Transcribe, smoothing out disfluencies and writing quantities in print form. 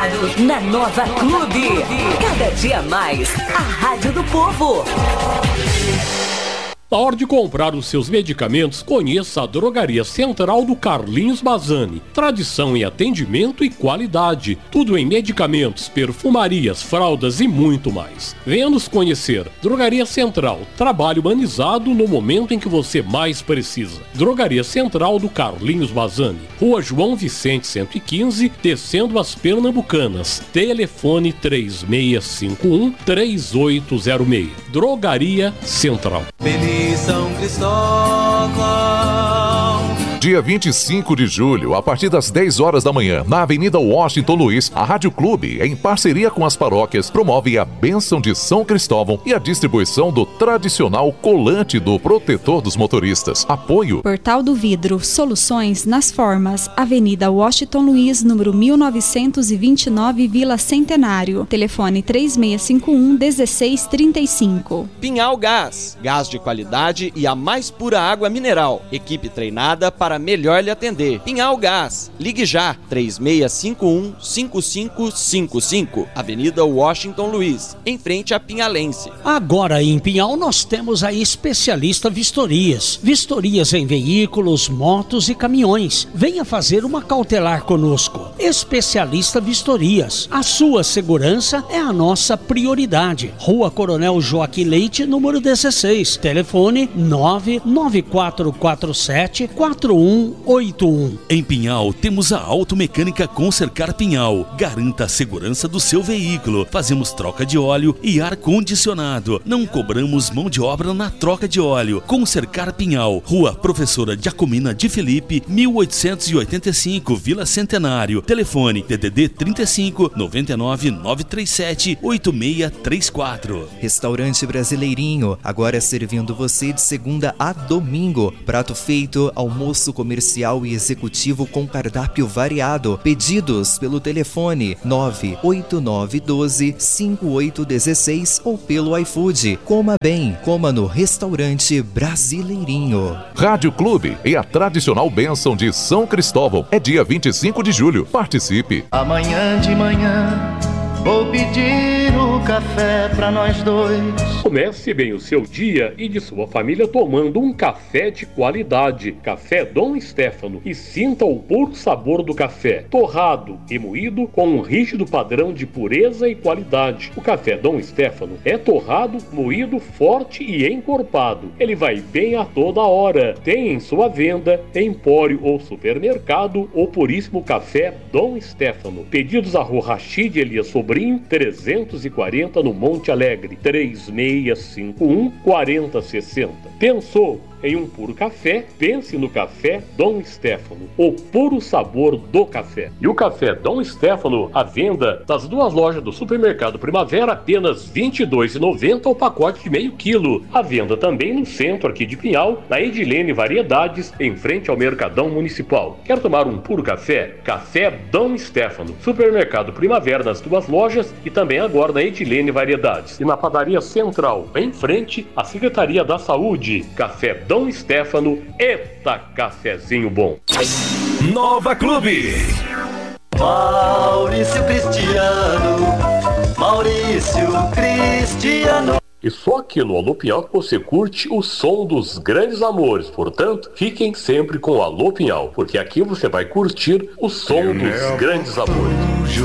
ligado na Nova Clube. Cada dia mais, a Rádio do Povo. Na hora de comprar os seus medicamentos, conheça a Drogaria Central do Carlinhos Bazzani. Tradição em atendimento e qualidade. Tudo em medicamentos, perfumarias, fraldas e muito mais. Venha nos conhecer. Drogaria Central. Trabalho humanizado no momento em que você mais precisa. Drogaria Central do Carlinhos Bazzani. Rua João Vicente 115, descendo as Pernambucanas. Telefone 3651-3806. Drogaria Central. São Cristóvão. Dia 25 de julho, a partir das 10 horas da manhã, na Avenida Washington Luiz, a Rádio Clube, em parceria com as paróquias, promove a bênção de São Cristóvão e a distribuição do tradicional colante do protetor dos motoristas. Apoio Portal do Vidro, soluções nas formas, Avenida Washington Luiz, número 1929, Vila Centenário. Telefone 3651-1635. Pinhal Gás, gás de qualidade e a mais pura água mineral. Equipe treinada para melhor lhe atender. Pinhal Gás, ligue já, 3651-5555, Avenida Washington Luiz, em frente a Pinhalense. Agora em Pinhal nós temos a Especialista Vistorias. Vistorias em veículos, motos e caminhões. Venha fazer uma cautelar conosco. Especialista Vistorias. A sua segurança é a nossa prioridade. Rua Coronel Joaquim Leite, número 16. Telefone 99447-4181. Em Pinhal, temos a Automecânica Consercar Pinhal. Garanta a segurança do seu veículo. Fazemos troca de óleo e ar-condicionado. Não cobramos mão de obra na troca de óleo. Consercar Pinhal. Rua Professora Giacomina de Felipe, 1885, Vila Centenário. Telefone DDD 35 99 937 8634. Restaurante Brasileirinho, agora servindo você de segunda a domingo. Prato feito, almoço comercial e executivo com cardápio variado. Pedidos pelo telefone 98912-5816 ou pelo iFood. Coma bem, coma no Restaurante Brasileirinho. Rádio Clube e a tradicional bênção de São Cristóvão. É dia 25 de julho. Participe. Amanhã de manhã vou pedir o café pra nós dois. Comece bem o seu dia e de sua família tomando um café de qualidade. Café Dom Stefano. E sinta o puro sabor do café. Torrado e moído com um rígido padrão de pureza e qualidade. O café Dom Stefano é torrado, moído, forte e encorpado. Ele vai bem a toda hora. Tem em sua venda, empório ou supermercado, o puríssimo café Dom Stefano. Pedidos a Rua Rachid Elias Sobrinho, 340 no Monte Alegre, 3651-4060. Pensou em um puro café? Pense no café Dom Stefano, o puro sabor do café. E o café Dom Stefano, à venda nas duas lojas do Supermercado Primavera, apenas R$ 22,90 o pacote de meio quilo. À venda também no centro aqui de Pinhal, na Edilene Variedades, em frente ao Mercadão Municipal. Quer tomar um puro café? Café Dom Stefano. Supermercado Primavera nas duas lojas e também agora na Edilene Variedades. E na Padaria Central, em frente à Secretaria da Saúde. Café Dom Stefano, eita cafezinho bom. Nova Clube. Maurício Cristiano. E só aqui no Alô Pinhal que você curte o som dos grandes amores. Portanto, fiquem sempre com o Alô Pinhal, porque aqui você vai curtir o som dos grandes amores.